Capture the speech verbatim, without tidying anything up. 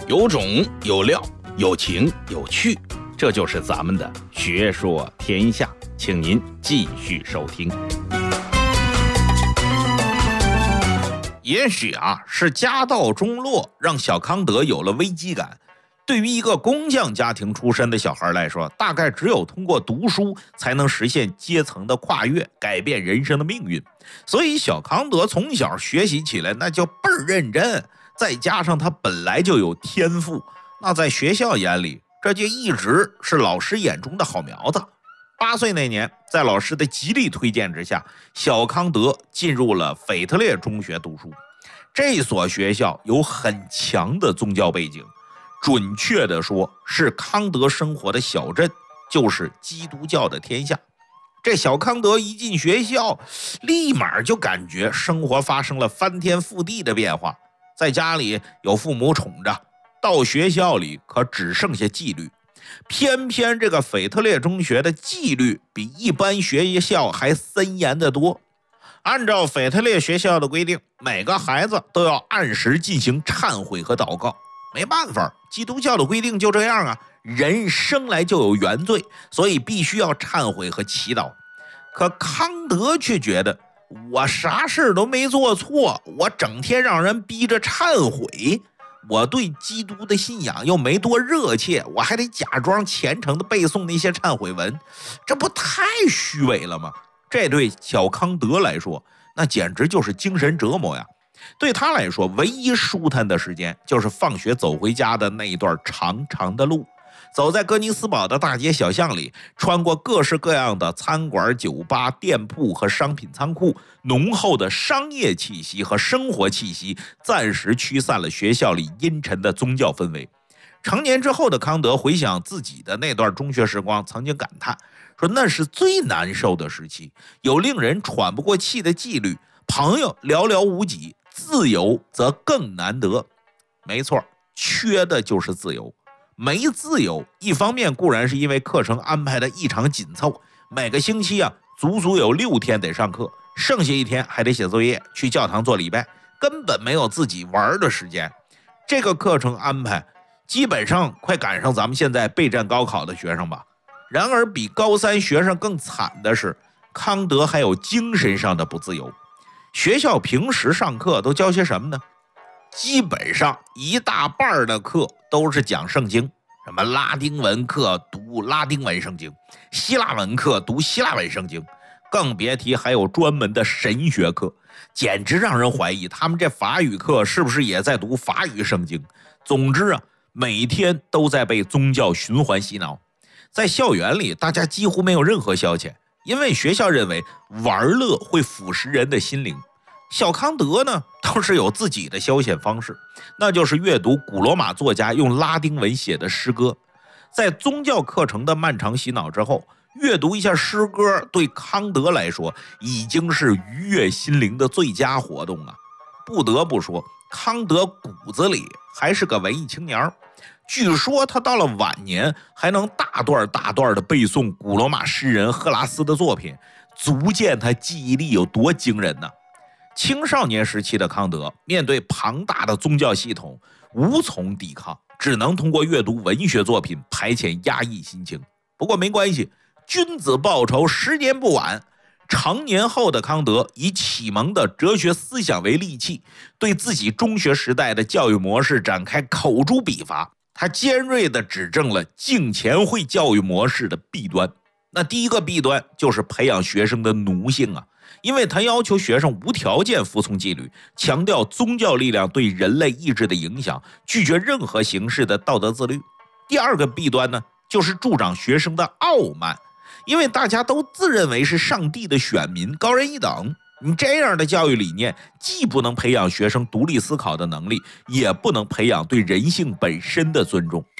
有种有料，有情有趣，这就是咱们的学说天下，请您继续收听。也许啊，是家道中落让小康德有了危机感。对于一个工匠家庭出身的小孩来说，大概只有通过读书才能实现阶层的跨越，改变人生的命运。所以小康德从小学习起来那就倍儿认真，再加上他本来就有天赋，那在学校眼里这就一直是老师眼中的好苗子。八岁那年，在老师的极力推荐之下，小康德进入了腓特烈中学读书。这所学校有很强的宗教背景，准确的说是康德生活的小镇就是基督教的天下。这小康德一进学校，立马就感觉生活发生了翻天覆地的变化。在家里有父母宠着，到学校里可只剩下纪律。偏偏这个腓特烈中学的纪律比一般学校还森严得多。按照腓特烈学校的规定，每个孩子都要按时进行忏悔和祷告。没办法，基督教的规定就这样啊，人生来就有原罪，所以必须要忏悔和祈祷。可康德却觉得，我啥事都没做错，我整天让人逼着忏悔，我对基督的信仰又没多热切，我还得假装虔诚的背诵那些忏悔文，这不太虚伪了吗？这对小康德来说，那简直就是精神折磨呀。对他来说，唯一舒坦的时间就是放学走回家的那一段长长的路。走在哥尼斯堡的大街小巷里，穿过各式各样的餐馆、酒吧、店铺和商品仓库，浓厚的商业气息和生活气息暂时驱散了学校里阴沉的宗教氛围。成年之后的康德回想自己的那段中学时光，曾经感叹说，那是最难受的时期，有令人喘不过气的纪律，朋友寥寥无几，自由则更难得。没错，缺的就是自由。没自由，一方面固然是因为课程安排的异常紧凑，每个星期啊，足足有六天得上课，剩下一天还得写作业，去教堂做礼拜，根本没有自己玩的时间。这个课程安排基本上快赶上咱们现在备战高考的学生吧。然而比高三学生更惨的是，康德还有精神上的不自由。学校平时上课都教些什么呢？基本上一大半的课都是讲圣经，什么拉丁文课读拉丁文圣经，希腊文课读希腊文圣经，更别提还有专门的神学课，简直让人怀疑他们这法语课是不是也在读法语圣经。总之啊，每天都在被宗教循环洗脑。在校园里，大家几乎没有任何消遣，因为学校认为玩乐会腐蚀人的心灵。小康德呢，倒是有自己的消遣方式，那就是阅读古罗马作家用拉丁文写的诗歌。在宗教课程的漫长洗脑之后，阅读一下诗歌对康德来说已经是愉悦心灵的最佳活动啊。不得不说，康德骨子里还是个文艺青年，据说他到了晚年还能大段大段的背诵古罗马诗人赫拉斯的作品，足见他记忆力有多惊人呢。青少年时期的康德面对庞大的宗教系统无从抵抗，只能通过阅读文学作品排遣压抑心情。不过没关系，君子报仇十年不晚。成年后的康德以启蒙的哲学思想为利器，对自己中学时代的教育模式展开口诛笔伐。他尖锐地指正了敬虔会教育模式的弊端。那第一个弊端就是培养学生的奴性啊，因为他要求学生无条件服从纪律，强调宗教力量对人类意志的影响，拒绝任何形式的道德自律。第二个弊端呢，就是助长学生的傲慢，因为大家都自认为是上帝的选民，高人一等。你这样的教育理念既不能培养学生独立思考的能力，也不能培养对人性本身的尊重。